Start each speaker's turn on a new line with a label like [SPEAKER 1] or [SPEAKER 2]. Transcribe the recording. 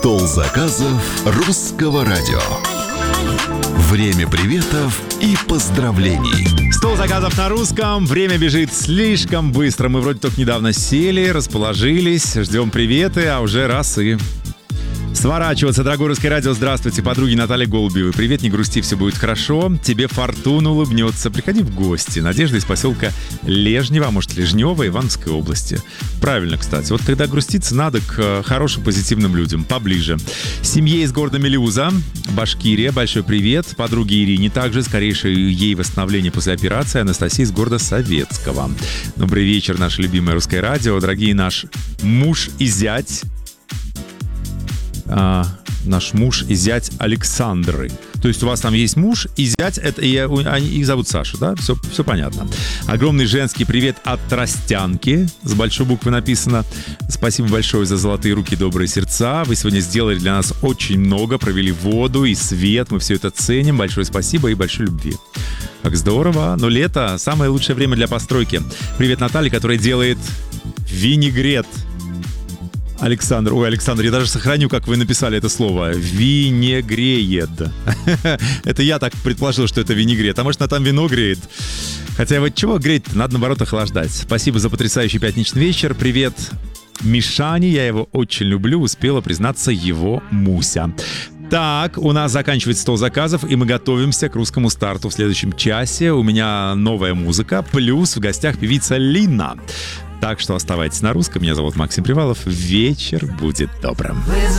[SPEAKER 1] Стол заказов русского радио. Время приветов и поздравлений.
[SPEAKER 2] Стол заказов на русском. Время бежит слишком быстро. Мы вроде только недавно сели, расположились, ждем приветы, а уже раз и сворачиваться. Дорогое русское радио, здравствуйте, подруги Натальи Голубевой. Привет, не грусти, все будет хорошо. Тебе фортуна улыбнется. Приходи в гости. Надежда из поселка Лежнево, а может Лежнево, Ивановской области. Правильно, кстати. Вот когда груститься надо к хорошим, позитивным людям, поближе. Семье из города Мелеуза, Башкирия, большой привет. Подруге Ирине также, скорейшее ей восстановление после операции. Анастасия из города Советского. Добрый вечер, наше любимое русское радио. Дорогие наш муж и зять. Наш муж и зять Александры. То есть у вас там есть муж и зять, это их зовут Саша, да? Все понятно. Огромный женский привет от Тростянки. С большой буквы написано. Спасибо большое за золотые руки, добрые сердца. Вы сегодня сделали для нас очень много. Провели воду и свет. Мы все это ценим. Большое спасибо и большой любви. Как здорово. Но лето — самое лучшее время для постройки. Привет Наталье, которая делает винегрет. Александр, я даже сохраню, как вы написали это слово. Винегреет. Это я так предположил, что это винегрет. А может, она там вино греет? Хотя вот чего греть? Надо, наоборот, охлаждать. Спасибо за потрясающий пятничный вечер. Привет Мишане, я его очень люблю. Успела признаться его Муся. Так, у нас заканчивается стол заказов, и мы готовимся к русскому старту в следующем часе. У меня новая музыка, плюс в гостях певица Лина. Так что оставайтесь на русском. Меня зовут Максим Привалов. Вечер будет добрым.